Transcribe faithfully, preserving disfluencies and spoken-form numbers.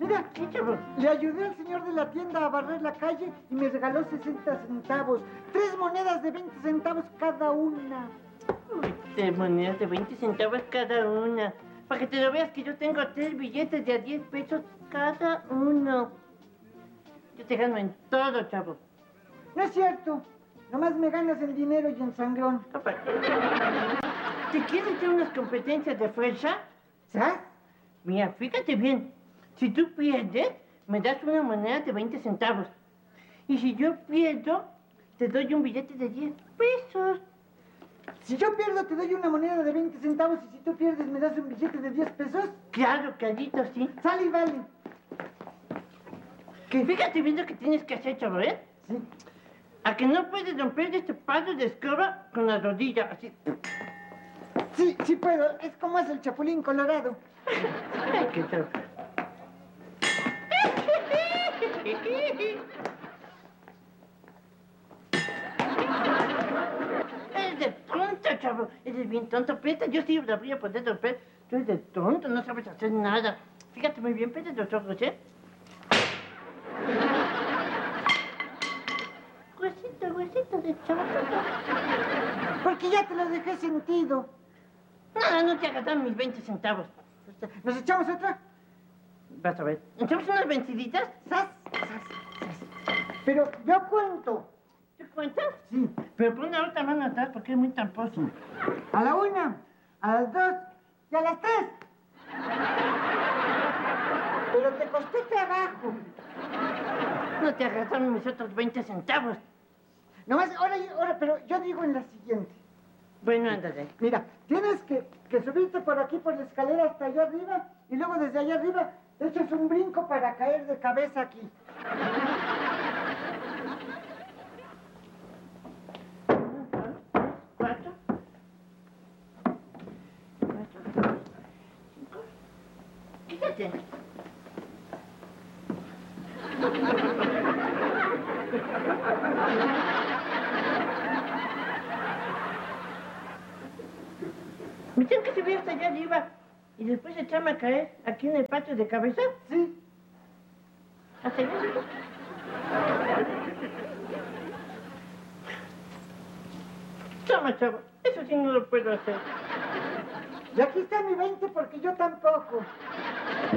Mira, Sí, chavo. le ayudé al señor de la tienda a barrer la calle y me regaló sesenta centavos. Tres monedas de veinte centavos cada una. Uy, tres monedas de veinte centavos cada una. Para que te lo veas que yo tengo tres billetes de a diez pesos cada uno. Yo te gano en todo, chavo. No es cierto. Nomás me ganas en dinero y en sangrón. Papá, ¿te quieres hacer unas competencias de fuerza? ¿Sabes? Mira, fíjate bien. Si tú pierdes, me das una moneda de veinte centavos. Y si yo pierdo, te doy un billete de diez pesos. Si yo pierdo, te doy una moneda de veinte centavos y si tú pierdes, me das un billete de diez pesos. Claro, clarito, sí. Sale y vale. ¿Qué? Fíjate bien lo que tienes que hacer, chavo, ¿eh? Sí. A que no puedes romper este palo de escoba con la rodilla, así. Sí, sí puedo. Es como es el chapulín colorado. Ay, qué chavo. Eres de tonto, chavo. Eres bien tonto. Peta, yo sí la voy a poder romper. Tú eres de tonto, no sabes hacer nada. Fíjate muy bien, peta los ojos, ¿eh? Huesito, huesito de chavo. Porque ya te lo dejé sentido. No, no te hagas dar mis veinte centavos. ¿Nos echamos otra? Vas a ver. ¿Echamos unas venciditas? ¡Sas! ¡Sas! ¡Sas! Pero yo cuento. ¿Te cuentas? Sí. Pero pon la otra mano atrás porque es muy tramposo. A la una, a las dos y a las tres. Pero te costó trabajo. No te hagas dar mis otros veinte centavos. Nomás, ahora, ahora, pero yo digo en la siguiente. Bueno, ándale. Mira, tienes que, que subirte por aquí, por la escalera hasta allá arriba, y luego desde allá arriba echas un brinco para caer de cabeza aquí. Uno, dos, tres, cuatro. Cuatro, cinco. Fíjate. ¿Me tengo que subir hasta allá arriba y después echarme a caer aquí en el patio de cabeza? Sí. ¿Hasta allá arriba? Toma, chavo. Eso sí no lo puedo hacer. Y aquí está mi veinte porque yo tampoco.